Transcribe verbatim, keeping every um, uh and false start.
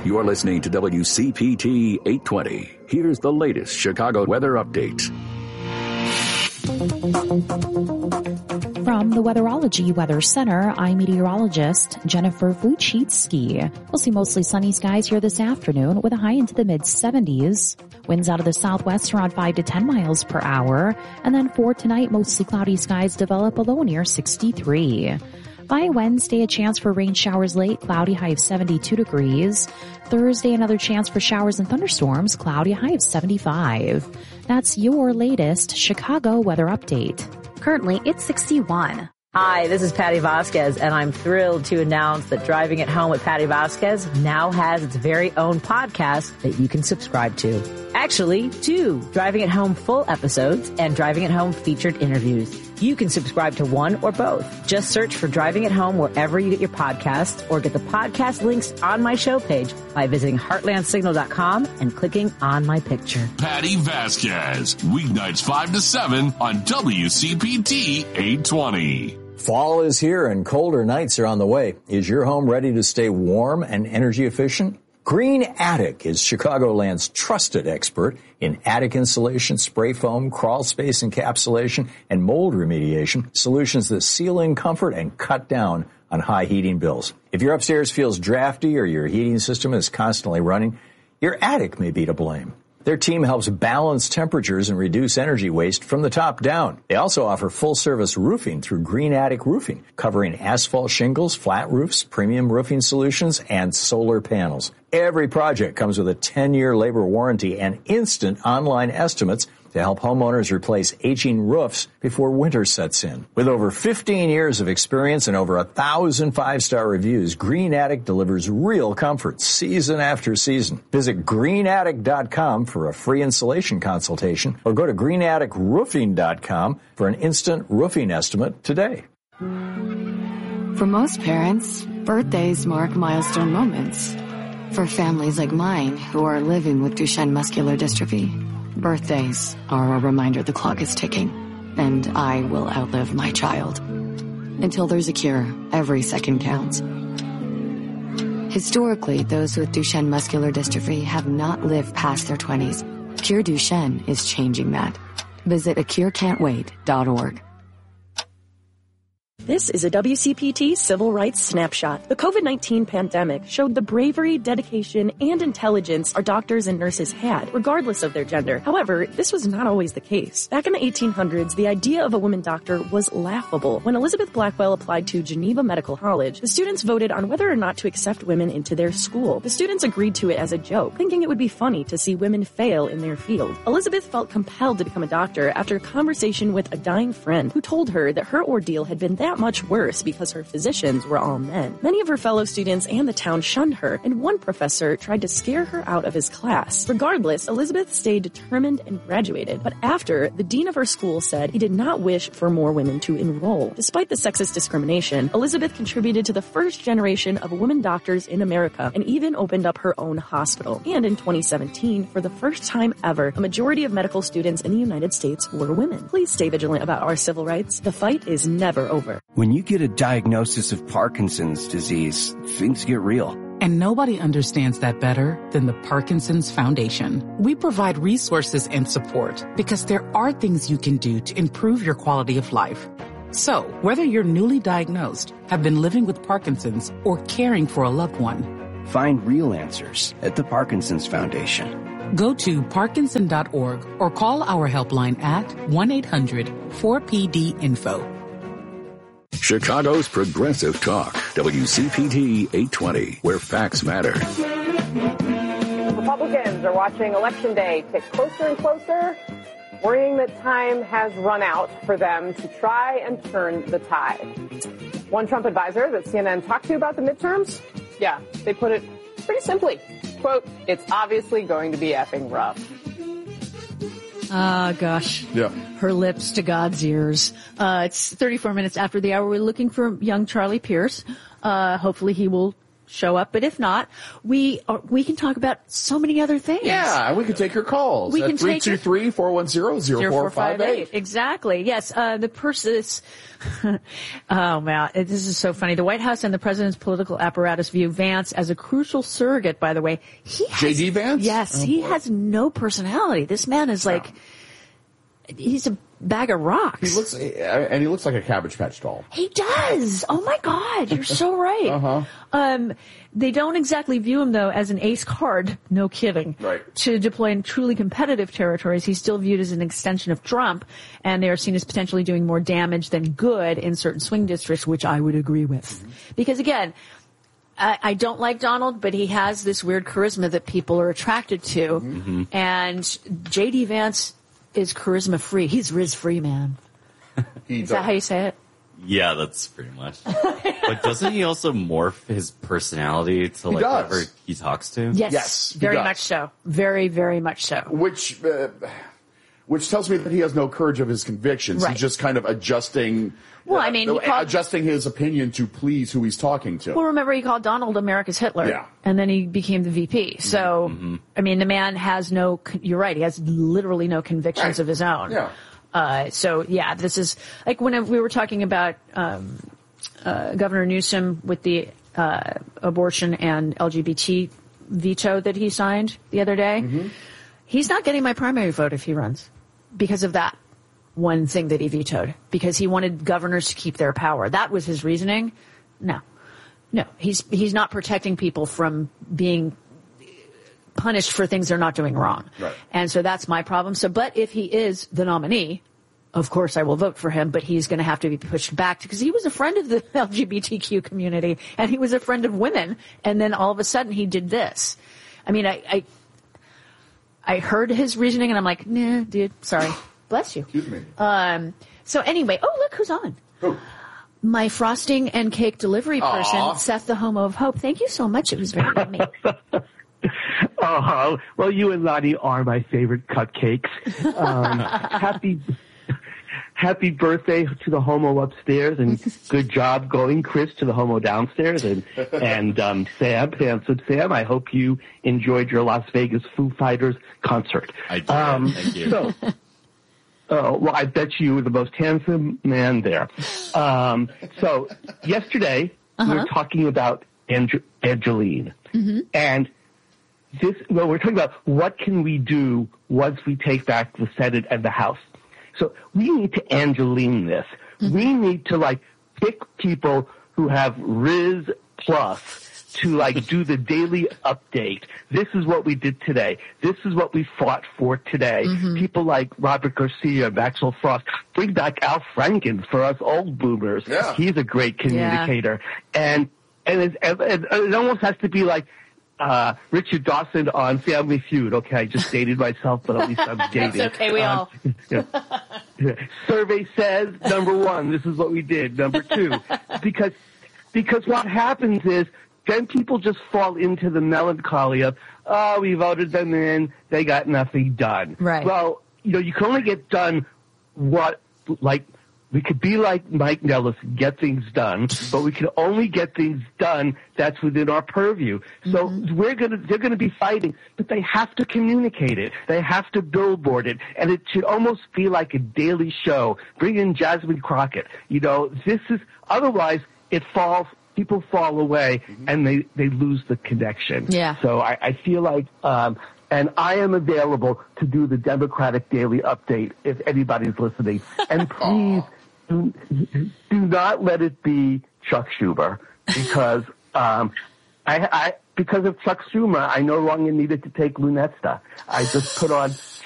You're listening to W C P T eight twenty. Here's the latest Chicago weather update. From the Weatherology Weather Center, I'm meteorologist Jennifer Vuchitsky. We'll see mostly sunny skies here this afternoon with a high into the mid seventies. Winds out of the southwest around five to ten miles per hour. And then for tonight, mostly cloudy skies develop a low near sixty-three. By Wednesday, a chance for rain showers late, cloudy high of seventy-two degrees. Thursday, another chance for showers and thunderstorms, cloudy high of seventy-five. That's your latest Chicago weather update. Currently, it's sixty-one. Hi, this is Patty Vasquez, and I'm thrilled to announce that Driving at Home with Patty Vasquez now has its very own podcast that you can subscribe to. Actually, two Driving at Home full episodes and Driving at Home featured interviews. You can subscribe to one or both. Just search for Driving at Home wherever you get your podcasts, or get the podcast links on my show page by visiting heartland signal dot com and clicking on my picture. Patty Vasquez, weeknights five to seven on W C P T eight twenty. Fall is here and colder nights are on the way. Is your home ready to stay warm and energy efficient? Green Attic is Chicagoland's trusted expert in attic insulation, spray foam, crawl space encapsulation, and mold remediation, solutions that seal in comfort and cut down on high heating bills. If your upstairs feels drafty or your heating system is constantly running, your attic may be to blame. Their team helps balance temperatures and reduce energy waste from the top down. They also offer full-service roofing through Green Attic Roofing, covering asphalt shingles, flat roofs, premium roofing solutions, and solar panels. Every project comes with a ten-year labor warranty and instant online estimates to help homeowners replace aging roofs before winter sets in. With over fifteen years of experience and over a thousand five-star reviews, Green Attic delivers real comfort season after season. Visit green attic dot com for a free installation consultation, or go to green attic roofing dot com for an instant roofing estimate today. For most parents, birthdays mark milestone moments. For families like mine who are living with Duchenne muscular dystrophy, birthdays are a reminder the clock is ticking, and I will outlive my child. Until there's a cure, every second counts. Historically, those with Duchenne muscular dystrophy have not lived past their twenties. Cure Duchenne is changing that. Visit a cure can't wait dot org. This is a W C P T Civil Rights Snapshot. The COVID nineteen pandemic showed the bravery, dedication, and intelligence our doctors and nurses had, regardless of their gender. However, this was not always the case. Back in the eighteen hundreds, the idea of a woman doctor was laughable. When Elizabeth Blackwell applied to Geneva Medical College, the students voted on whether or not to accept women into their school. The students agreed to it as a joke, thinking it would be funny to see women fail in their field. Elizabeth felt compelled to become a doctor after a conversation with a dying friend who told her that her ordeal had been that much worse because her physicians were all men. Many of her fellow students and the town shunned her, and one professor tried to scare her out of his class. Regardless, Elizabeth stayed determined and graduated. But after, the dean of her school said he did not wish for more women to enroll. Despite the sexist discrimination, Elizabeth contributed to the first generation of women doctors in America and even opened up her own hospital. And in twenty seventeen, for the first time ever, a majority of medical students in the United States were women. Please stay vigilant about our civil rights. The fight is never over. When you get a diagnosis of Parkinson's disease, things get real. And nobody understands that better than the Parkinson's Foundation. We provide resources and support because there are things you can do to improve your quality of life. So, whether you're newly diagnosed, have been living with Parkinson's, or caring for a loved one, find real answers at the Parkinson's Foundation. Go to parkinson dot org or call our helpline at one eight hundred four P D info. Chicago's Progressive Talk, W C P T eight twenty, where facts matter. Republicans are watching Election Day tick closer and closer, worrying that time has run out for them to try and turn the tide. One Trump advisor that C N N talked to about the midterms, yeah, they put it pretty simply. Quote, it's obviously going to be effing rough. Ah, uh, gosh. Yeah. Her lips to God's ears. Uh, it's thirty-four minutes after the hour. We're looking for young Charlie Pierce. Uh, hopefully he will show up. But if not, we are, we can talk about so many other things. Yeah, and we can take your calls. We at can three two three, four one zero, zero four five eight. Exactly. Yes. Uh, the person oh, man. This is so funny. The White House and the president's political apparatus view Vance as a crucial surrogate, by the way. He has, J D Vance? Yes. Oh, he boy. has no personality. This man is like, yeah. he's a bag of rocks. He looks, and he looks like a Cabbage Patch doll. He does. Oh my God, you're so right. uh-huh. Um, they don't exactly view him though as an ace card. No kidding. Right. To deploy in truly competitive territories, he's still viewed as an extension of Trump, and they are seen as potentially doing more damage than good in certain swing districts, which I would agree with. Mm-hmm. Because again, I, I don't like Donald, but he has this weird charisma that people are attracted to, Mm-hmm. and J D Vance is charisma free. He's Riz free, man. Is that how you say it? Yeah, that's pretty much. But doesn't he also morph his personality to like whoever he talks to? Yes, yes very much so. Very, very much so. Which, uh, which tells me that he has no courage of his convictions. Right. He's just kind of adjusting. Well, I mean, uh, he called, adjusting his opinion to please who he's talking to. Well, remember he called Donald America's Hitler, yeah. and then he became the V P. So, mm-hmm. I mean, the man has no. You're right. He has literally no convictions right. of his own. Yeah. Uh, so yeah, this is like when we were talking about um, uh, Governor Newsom with the uh, abortion and L G B T veto that he signed the other day. Mm-hmm. He's not getting my primary vote if he runs because of that one thing that he vetoed, because he wanted governors to keep their power. That was his reasoning. No, no, he's he's not protecting people from being punished for things they're not doing wrong. Right. And so that's my problem. So, but if he is the nominee, of course I will vote for him, but he's going to have to be pushed back because he was a friend of the L G B T Q community and he was a friend of women. And then all of a sudden he did this. I mean, I, I, I heard his reasoning and I'm like, nah, dude, sorry. Bless you. Excuse me. Um, so anyway, oh, look who's on. Who? My frosting and cake delivery person, Aww. Seth the Homo of Hope. Thank you so much. It was very good of me. Oh, well, you and Lottie are my favorite cupcakes. Um, happy, happy birthday to the homo upstairs, and good job going, Chris, to the homo downstairs, and and um, Sam, handsome Sam. I hope you enjoyed your Las Vegas Foo Fighters concert. I did. Um, Thank you. So, oh, well, I bet you were the most handsome man there. Um, so, yesterday Uh-huh. we were talking about Ange- Angeline, Mm-hmm. and this, well, we're talking about what can we do once we take back the Senate and the House. So we need to Angeline this. Mm-hmm. We need to like pick people who have Riz Plus to like do the daily update. This is what we did today. This is what we fought for today. Mm-hmm. People like Robert Garcia, Maxwell Frost. Bring back Al Franken for us old boomers. Yeah. He's a great communicator. And, and it, and it almost has to be like, Uh, Richard Dawson on Family Feud. Okay, I just dated myself, but at least I'm dating. It's okay, we um, all. Yeah. Yeah. Survey says, number one, this is what we did. Number two, because, because what happens is then people just fall into the melancholy of, oh, we voted them in, they got nothing done. Right. Well, you know, you can only get done what, like, we could be like Mike Nellis, get things done, but we can only get things done that's within our purview. So Mm-hmm. we're gonna, they're gonna be fighting, but they have to communicate it. They have to billboard it, and it should almost be like a daily show. Bring in Jasmine Crockett. You know, this is, otherwise it falls, people fall away, Mm-hmm. and they, they lose the connection. Yeah. So I, I feel like, um, and I am available to do the Democratic Daily Update if anybody's listening. And please, do, do not let it be Chuck Schumer, because um, I, I because of Chuck Schumer, I no longer needed to take Lunesta. I just put on